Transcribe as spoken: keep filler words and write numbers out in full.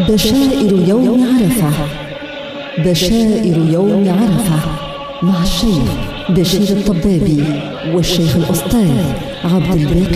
بشائر يوم عرفة. بشائر يوم عرفة مع الشيخ بشير الطبابي والشيخ الأستاذ عبد الباقي